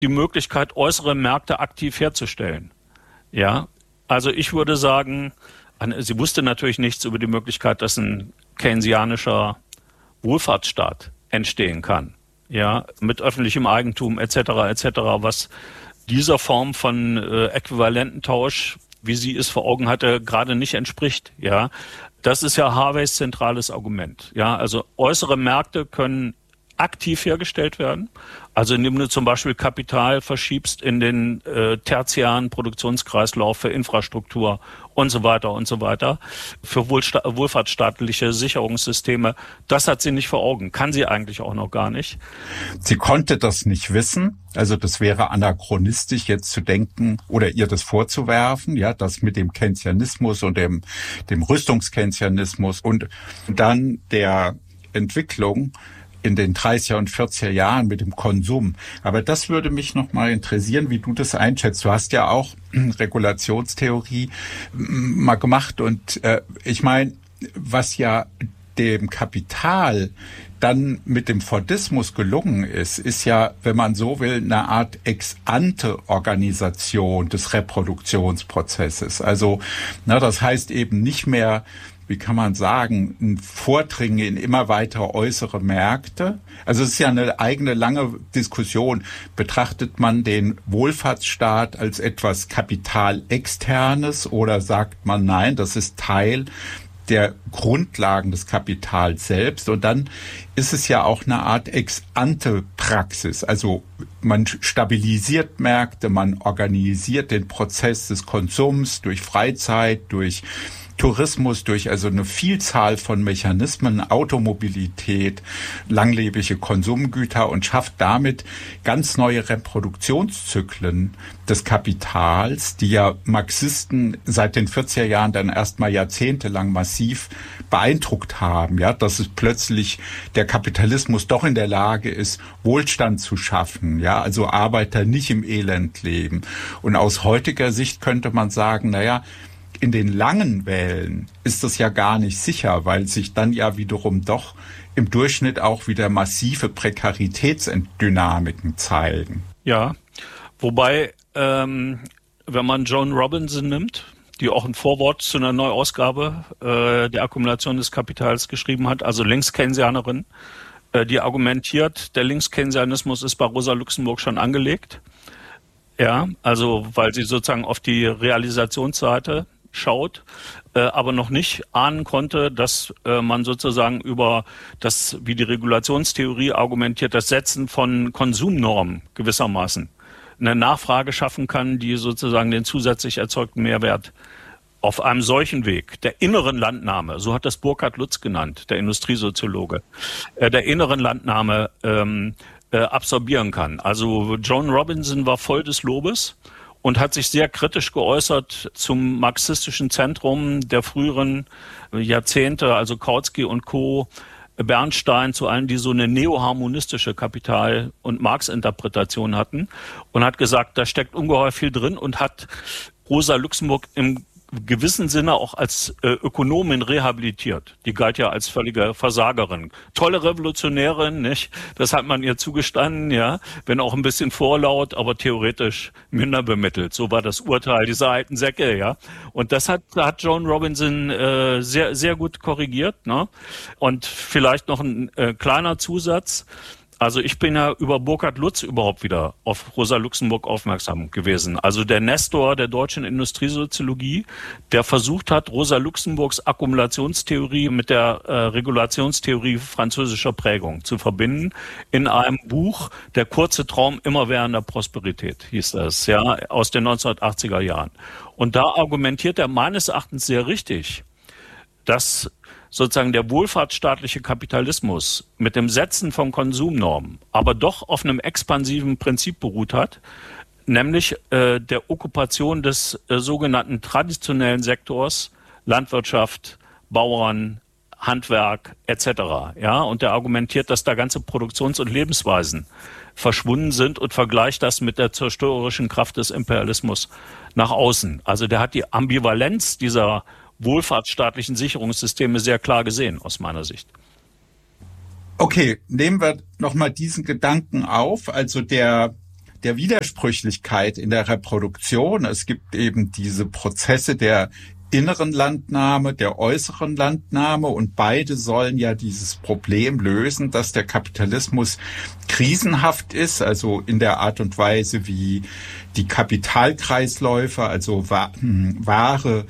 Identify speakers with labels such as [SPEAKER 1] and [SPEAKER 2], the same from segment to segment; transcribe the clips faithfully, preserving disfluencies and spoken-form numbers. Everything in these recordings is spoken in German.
[SPEAKER 1] die Möglichkeit, äußere Märkte aktiv herzustellen. Ja, also ich würde sagen, sie wusste natürlich nichts über die Möglichkeit, dass ein keynesianischer Wohlfahrtsstaat entstehen kann. Ja, mit öffentlichem Eigentum et cetera et cetera, was dieser Form von äh, Äquivalententausch, wie sie es vor Augen hatte, gerade nicht entspricht. Ja, das ist ja Harveys zentrales Argument. Ja, also äußere Märkte können aktiv hergestellt werden. Also indem du zum Beispiel Kapital verschiebst in den äh, tertiären Produktionskreislauf für Infrastruktur und so weiter und so weiter, für wohlsta- wohlfahrtsstaatliche Sicherungssysteme. Das hat sie nicht vor Augen, kann sie eigentlich auch noch gar nicht.
[SPEAKER 2] Sie konnte das nicht wissen. Also das wäre anachronistisch jetzt zu denken oder ihr das vorzuwerfen, ja, das mit dem Keynesianismus und dem, dem Rüstungskeynesianismus und dann der Entwicklung in den dreißiger und vierziger Jahren mit dem Konsum. Aber das würde mich noch mal interessieren, wie du das einschätzt. Du hast ja auch Regulationstheorie mal gemacht und äh, ich meine, was ja dem Kapital dann mit dem Fordismus gelungen ist, ist ja, wenn man so will, eine Art Ex-ante-Organisation des Reproduktionsprozesses. Also, na, das heißt eben nicht mehr, wie kann man sagen, ein Vordringen in immer weitere äußere Märkte. Also es ist ja eine eigene lange Diskussion. Betrachtet man den Wohlfahrtsstaat als etwas Kapitalexternes oder sagt man, nein, das ist Teil der Grundlagen des Kapitals selbst. Und dann ist es ja auch eine Art Ex-ante-Praxis. Also man stabilisiert Märkte, man organisiert den Prozess des Konsums durch Freizeit, durch Tourismus, durch also eine Vielzahl von Mechanismen, Automobilität, langlebige Konsumgüter und schafft damit ganz neue Reproduktionszyklen des Kapitals, die ja Marxisten seit den vierziger Jahren dann erstmal jahrzehntelang massiv beeindruckt haben, ja, dass es plötzlich der Kapitalismus doch in der Lage ist, Wohlstand zu schaffen, ja, also Arbeiter nicht im Elend leben. Und aus heutiger Sicht könnte man sagen, naja, in den langen Wellen ist das ja gar nicht sicher, weil sich dann ja wiederum doch im Durchschnitt auch wieder massive Prekaritätsdynamiken zeigen.
[SPEAKER 1] Ja, wobei, ähm, wenn man Joan Robinson nimmt, die auch ein Vorwort zu einer Neuausgabe äh, der Akkumulation des Kapitals geschrieben hat, also Linkskeynesianerin, äh, die argumentiert, der Linkskeynesianismus ist bei Rosa Luxemburg schon angelegt. Ja, also weil sie sozusagen auf die Realisationsseite schaut, äh, aber noch nicht ahnen konnte, dass äh, man sozusagen über das, wie die Regulationstheorie argumentiert, das Setzen von Konsumnormen gewissermaßen eine Nachfrage schaffen kann, die sozusagen den zusätzlich erzeugten Mehrwert auf einem solchen Weg der inneren Landnahme, so hat das Burkhard Lutz genannt, der Industriesoziologe, äh, der inneren Landnahme ähm, äh, absorbieren kann. Also Joan Robinson war voll des Lobes und hat sich sehr kritisch geäußert zum marxistischen Zentrum der früheren Jahrzehnte, also Kautsky und Co., Bernstein, zu allen, die so eine neoharmonistische Kapital- und Marx-Interpretation hatten, und hat gesagt, da steckt ungeheuer viel drin, und hat Rosa Luxemburg im gewissen Sinne auch als äh, Ökonomin rehabilitiert. Die galt ja als völlige Versagerin. Tolle Revolutionärin, nicht? Das hat man ihr zugestanden, ja. Wenn auch ein bisschen vorlaut, aber theoretisch minder bemittelt. So war das Urteil dieser alten Säcke, ja. Und das hat, hat Joan Robinson äh, sehr, sehr gut korrigiert, ne? Und vielleicht noch ein äh, kleiner Zusatz. Also ich bin ja über Burkhard Lutz überhaupt wieder auf Rosa Luxemburg aufmerksam gewesen. Also der Nestor der deutschen Industriesoziologie, der versucht hat, Rosa Luxemburgs Akkumulationstheorie mit der äh, Regulationstheorie französischer Prägung zu verbinden in einem Buch, Der kurze Traum immerwährender Prosperität, hieß das, ja, aus den neunzehnhundertachtziger Jahren. Und da argumentiert er meines Erachtens sehr richtig, dass sozusagen der wohlfahrtsstaatliche Kapitalismus mit dem Setzen von Konsumnormen aber doch auf einem expansiven Prinzip beruht hat, nämlich äh, der Okkupation des äh, sogenannten traditionellen Sektors, Landwirtschaft, Bauern, Handwerk et cetera. Ja, und der argumentiert, dass da ganze Produktions- und Lebensweisen verschwunden sind, und vergleicht das mit der zerstörerischen Kraft des Imperialismus nach außen. Also der hat die Ambivalenz dieser wohlfahrtsstaatlichen Sicherungssysteme sehr klar gesehen, aus meiner Sicht.
[SPEAKER 2] Okay, nehmen wir nochmal diesen Gedanken auf. Also der, der Widersprüchlichkeit in der Reproduktion. Es gibt eben diese Prozesse der inneren Landnahme, der äußeren Landnahme, und beide sollen ja dieses Problem lösen, dass der Kapitalismus krisenhaft ist, also in der Art und Weise, wie die Kapitalkreisläufe, also Ware,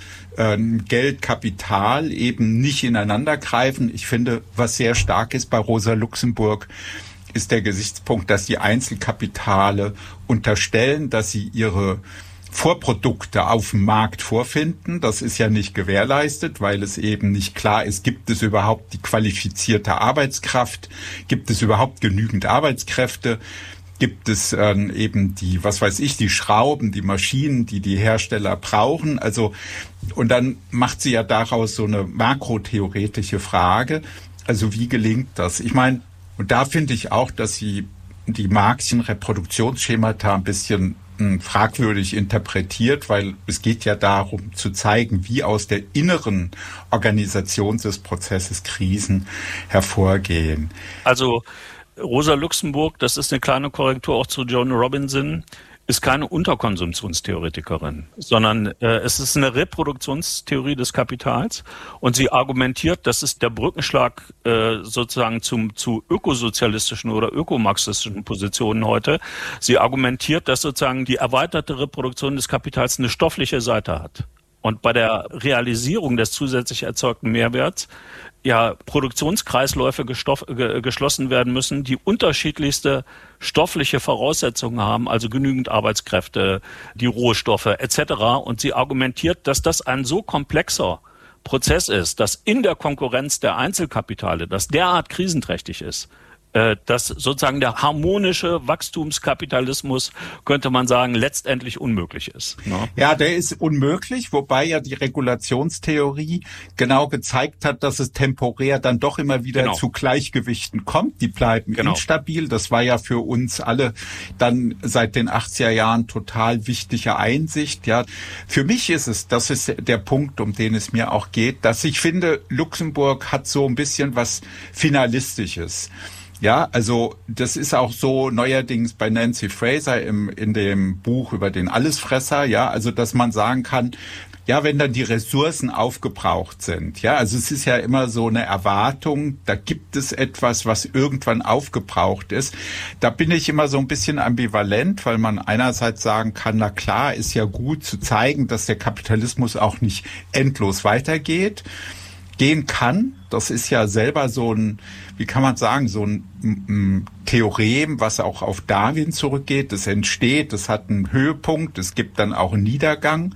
[SPEAKER 2] Geld, Kapital eben nicht ineinander greifen. Ich finde, was sehr stark ist bei Rosa Luxemburg, ist der Gesichtspunkt, dass die Einzelkapitale unterstellen, dass sie ihre Vorprodukte auf dem Markt vorfinden. Das ist ja nicht gewährleistet, weil es eben nicht klar ist, gibt es überhaupt die qualifizierte Arbeitskraft, gibt es überhaupt genügend Arbeitskräfte, gibt es ähm, eben die, was weiß ich, die Schrauben, die Maschinen, die die Hersteller brauchen. Also, und dann macht sie ja daraus so eine makrotheoretische Frage. Also wie gelingt das? Ich meine, und da finde ich auch, dass sie die Marxischen Reproduktionsschemata ein bisschen fragwürdig interpretiert, weil es geht ja darum zu zeigen, wie aus der inneren Organisation des Prozesses Krisen hervorgehen.
[SPEAKER 1] Also Rosa Luxemburg, das ist eine kleine Korrektur auch zu Joan Robinson, ist keine Unterkonsumptionstheoretikerin, sondern äh, es ist eine Reproduktionstheorie des Kapitals, und sie argumentiert, das ist der Brückenschlag äh, sozusagen zum, zu ökosozialistischen oder ökomarxistischen Positionen heute. Sie argumentiert, dass sozusagen die erweiterte Reproduktion des Kapitals eine stoffliche Seite hat. Und bei der Realisierung des zusätzlich erzeugten Mehrwerts ja Produktionskreisläufe gestoff, ge, geschlossen werden müssen, die unterschiedlichste stoffliche Voraussetzungen haben, also genügend Arbeitskräfte, die Rohstoffe et cetera. Und sie argumentiert, dass das ein so komplexer Prozess ist, dass in der Konkurrenz der Einzelkapitale das derart krisenträchtig ist, dass sozusagen der harmonische Wachstumskapitalismus, könnte man sagen, letztendlich unmöglich ist.
[SPEAKER 2] Ne? Ja, der ist unmöglich, wobei ja die Regulationstheorie genau gezeigt hat, dass es temporär dann doch immer wieder genau. zu Gleichgewichten kommt. Die bleiben genau. instabil. Das war ja für uns alle dann seit den achtziger Jahren total wichtige Einsicht. Ja, für mich ist es, das ist der Punkt, um den es mir auch geht, dass ich finde, Luxemburg hat so ein bisschen was Finalistisches. Ja, also das ist auch so neuerdings bei Nancy Fraser im in dem Buch über den Allesfresser, ja, also dass man sagen kann, ja, wenn dann die Ressourcen aufgebraucht sind, ja, also es ist ja immer so eine Erwartung, da gibt es etwas, was irgendwann aufgebraucht ist. Da bin ich immer so ein bisschen ambivalent, weil man einerseits sagen kann, na klar, ist ja gut zu zeigen, dass der Kapitalismus auch nicht endlos weitergeht. Gehen kann. Das ist ja selber so ein, wie kann man sagen, so ein m- Theorem, was auch auf Darwin zurückgeht. Das entsteht, das hat einen Höhepunkt, es gibt dann auch einen Niedergang.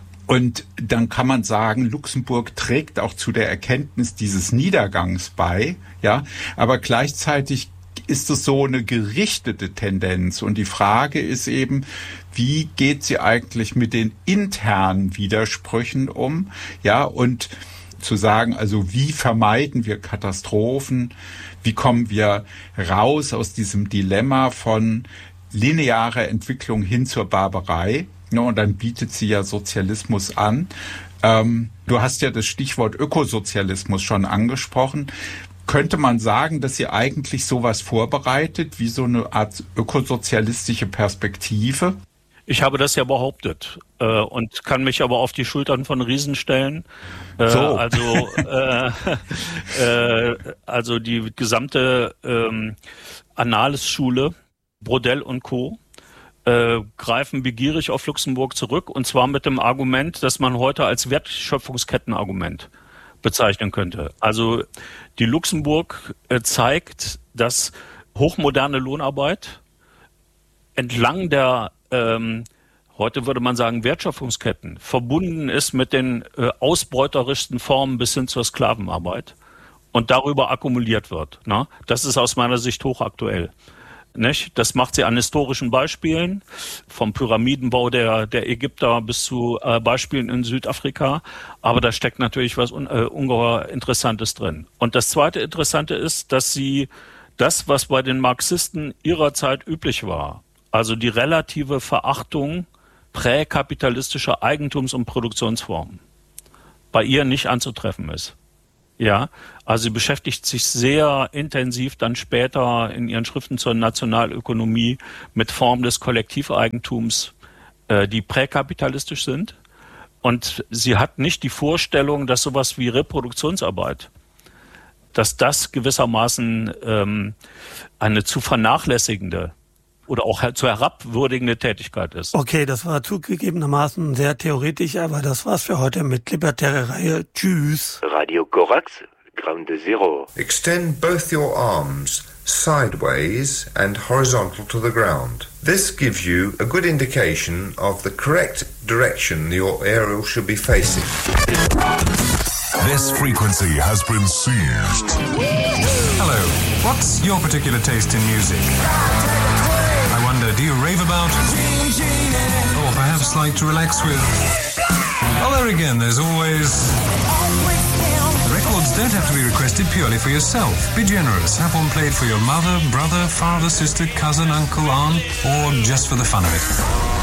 [SPEAKER 2] Und dann kann man sagen, Luxemburg trägt auch zu der Erkenntnis dieses Niedergangs bei, ja. Aber gleichzeitig ist es so eine gerichtete Tendenz. Und die Frage ist eben, wie geht sie eigentlich mit den internen Widersprüchen um, ja, und zu sagen, also wie vermeiden wir Katastrophen, wie kommen wir raus aus diesem Dilemma von linearer Entwicklung hin zur Barbarei. Ja, und dann bietet sie ja Sozialismus an. Ähm, du hast ja das Stichwort Ökosozialismus schon angesprochen. Könnte man sagen, dass sie eigentlich sowas vorbereitet, wie so eine Art ökosozialistische Perspektive?
[SPEAKER 1] Ich habe das ja behauptet äh, und kann mich aber auf die Schultern von Riesen stellen. Äh, so. Also, äh, äh, also die gesamte ähm, Annales-Schule, Brodel und Co., äh, greifen begierig auf Luxemburg zurück, und zwar mit dem Argument, das man heute als Wertschöpfungskettenargument bezeichnen könnte. Also die Luxemburg äh, zeigt, dass hochmoderne Lohnarbeit entlang der Ähm, heute würde man sagen Wertschöpfungsketten, verbunden ist mit den äh, ausbeuterischsten Formen bis hin zur Sklavenarbeit und darüber akkumuliert wird. Ne? Das ist aus meiner Sicht hochaktuell. Nicht? Das macht sie an historischen Beispielen, vom Pyramidenbau der, der Ägypter bis zu äh, Beispielen in Südafrika. Aber da steckt natürlich was un, äh, ungeheuer Interessantes drin. Und das zweite Interessante ist, dass sie das, was bei den Marxisten ihrer Zeit üblich war, also die relative Verachtung präkapitalistischer Eigentums- und Produktionsformen, bei ihr nicht anzutreffen ist. Ja, also sie beschäftigt sich sehr intensiv dann später in ihren Schriften zur Nationalökonomie mit Formen des Kollektiveigentums, äh, die präkapitalistisch sind. Und sie hat nicht die Vorstellung, dass sowas wie Reproduktionsarbeit, dass das gewissermaßen ähm, eine zu vernachlässigende oder auch zu herabwürdigende Tätigkeit ist.
[SPEAKER 3] Okay, das war zugegebenermaßen sehr theoretisch, aber das war's für heute mit Libertäre Reihe. Tschüss.
[SPEAKER 4] Radio Korax, Ground Zero.
[SPEAKER 5] Extend both your arms sideways and horizontal to the ground. This gives you a good indication of the correct direction your aerial should be facing.
[SPEAKER 6] This frequency has been seized.
[SPEAKER 7] Hello, what's your particular taste in music? I wonder, do you rave about? Or perhaps like to relax with? Well, there again, there's always... Records don't have to be requested purely for yourself. Be generous. Have one played for your mother, brother, father, sister, cousin, uncle, aunt, or just for the fun of it.